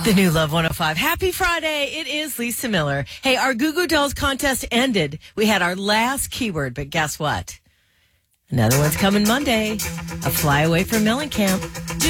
The new Love 105. Happy Friday. It is Lisa Miller. Hey, our Goo Goo Dolls contest ended. We had our last keyword, but guess what? Another one's coming Monday. A fly away from Mellencamp.